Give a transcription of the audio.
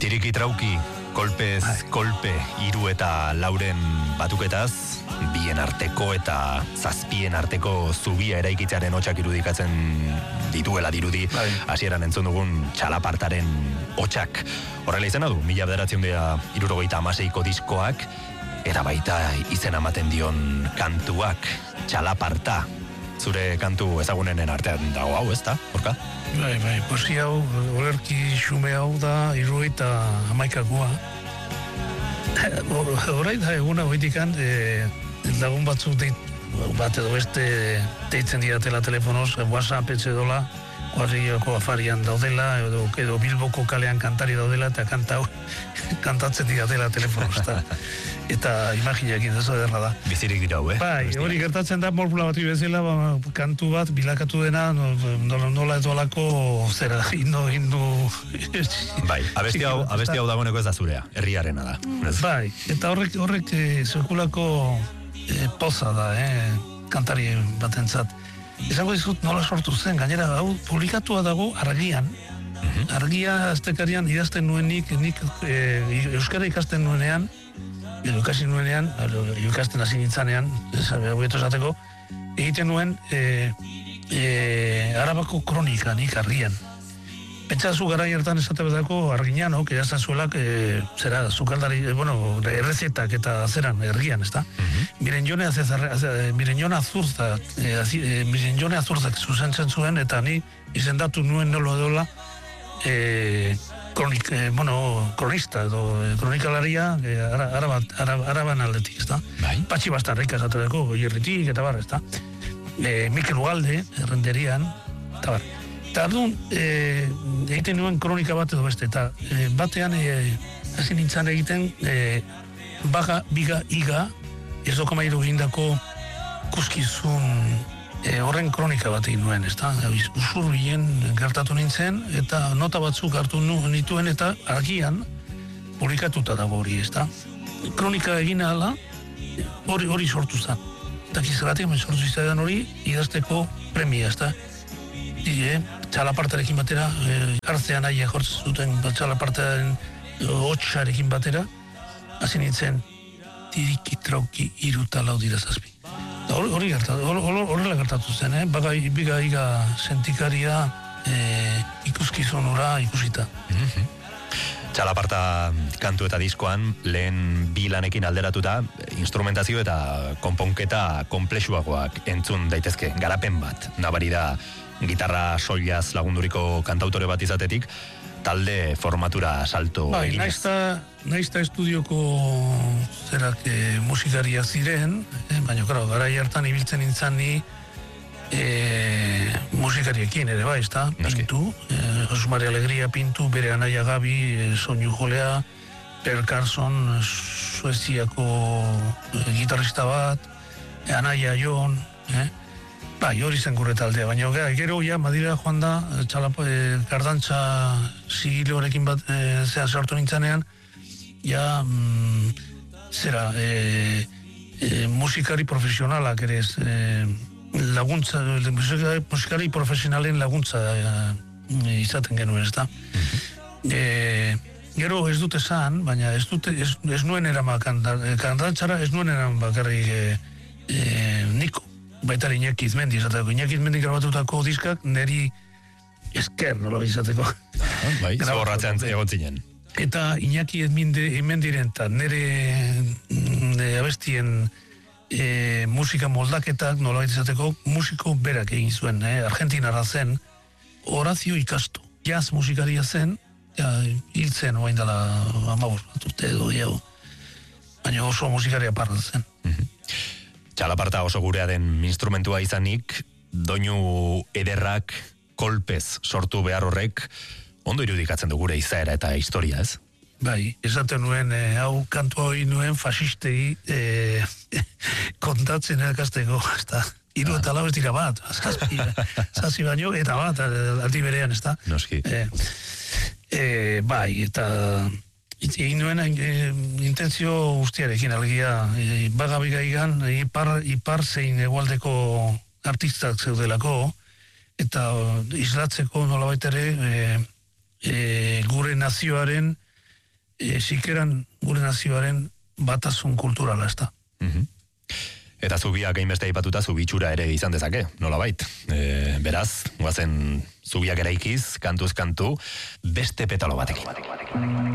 Tiriki trauki, kolpez, kolpe, 3 eta 4 batuketaz, bien arteko eta zazpien arteko zubia eraikitzearen hotxak irudikatzen dituela dirudi, hasieran entzun dugun txalapartaren hotxak. Horrela izena du, 1976ko diskoak, eta baita izena ematen dion kantuak, txalaparta. Zure kantu ezagunenen artean dago hau, ez da, Orka? Bai, posi hau, olerki xume hau da, 71koa. Horai da eguna hoitikan, lagun batzuk bat edo beste deitzen diatela telefonoz, WhatsApp etxe dola, Guarrioko afarian daudela, edo Bilboko kalean kantari daudela, eta kantatzen diatela telefonoz. Eta imaginekin ez ederra da. Bizirik dira, Bai, hori gertatzen da morpula bat bezala, kantu bat bilakatu dena, nola edolako zera, hindu... Bai, abesti hau dagoeneko ez da zurea, herriarena da. Bai, eta horrek sekulako poza da, kantari batentzat. Izango dizut nola sortu zen, gainera hau publikatua dago Argian. Argia aztekarian idazten nuenik, nik euskara ikasten nuenean, ikasten hasi nintzanean, esateko, egiten nuen Arabako kronika, nik Argian. Pentsazu gara hartan esate betako Arginanok, edazten zuelak, zera, zukaldari, errezetak eta zeran, Ergian, ez da? Miren Jone Azurzak zuzentzen zuen, eta ni izendatu nuen nolo edola kronista edo kronikalaria araban aldetik, ez da? Patxi Bastarrik esate betako, Goierritik eta bar, ez da? Mikel Ugalde, errenderian, eta bar. Eta ardun, egiten nuen kronika bat edo beste, eta batean hasi nintzen egiten baga, biga, iga, ez dokamairu gindako kuskizun horren kronika bat egin nuen, ez da? Usurbilien gertatu nintzen, eta nota batzuk hartu nituen, eta Argian publikatuta dago hori, ez da? Kronika egin ahala, hori sortu zen. Eta kizagatik, sortu izan hori, idazteko premia, ez da? Txalapartarekin batera, hartzean aia jortzen zuten txalapartaren hotxarekin batera, hasi nintzen, tiriki trauki 3 eta 4 dira zazpi. Horrela gertatu zen, biga iga sentikaria ikuskizunura ikusita. Txalaparta kantu eta diskoan, lehen bi lanekin alderatuta, instrumentazio eta konponketa komplexuagoak entzun daitezke, garapen bat, nabari da, gitarra soilaz lagunduriko kantautore bat izatetik, talde formatura salto eginez. Naizta estudioko zerak musikaria ziren, baina garai hartan ibiltzen nintzen ni musikariekin ere bai, ezta? Pintu, Jose Maria Alegria pintu, bere anaia Gabi, soinu jolea, Per Carson, Sueziako gitarrista bat, anaia Jon, bai, hori zen gure taldea, baina gero Madira joan da, kardantza sigiloarekin bat zean sartu nintzanean, musikari profesionalak ere laguntza, musikari profesionalen laguntza izaten genuen, ez da? Gero ez dute esan, baina ez nuen eraman kandantzara, ez nuen eraman bakarrik Niko. Baita Iñaki Izmendi izateko. Iñaki Izmendi grabatutako diskak neri esker nola izateko. Bai, zaborratzean egotzinen. Eta Iñaki Izmendiren eta nere abestien musika moldaketak nola izateko musiko berak egin zuen. Argentinarra zen, Horacio Ikasto. Jazz musikaria zen, hiltzen oain dela 15 urte edo jau. Baina oso musikaria parra zen. Txalaparta oso gurea den instrumentua izanik, doinu ederrak, kolpez sortu behar horrek, ondo irudikatzen du gure izaera eta historia, ez? Bai, esaten nuen, hau kantua hori nuen fasistei kontatzen erakasteko, ez da? 3 eta 4 ez dira bat, zazpi baino, eta bat, aldi berean, ez da? Noski. Bai, eta... egin nuen intentzio guztiarekin algia, bagabigaigan, ipar zein egualdeko artistak zeudelako, eta islatzeko nolabait ere gure nazioaren zikeran gure nazioaren batasun kulturala, ez da. Eta zubiak hainbeste aipatuta zubitxura ere izan dezake, nolabait. Beraz, guazen zubiak eraikiz, kantuz kantu, beste petalo batekin.